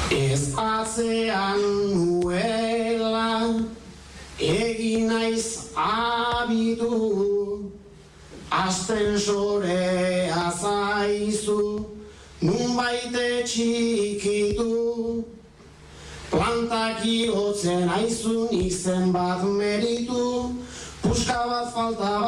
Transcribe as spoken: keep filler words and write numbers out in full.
Ez atzean nuela egin naiz abitu, ascensorea zaizu nunbait txikitu, plantak igotzen aizun izen bat meritu, puska bat falta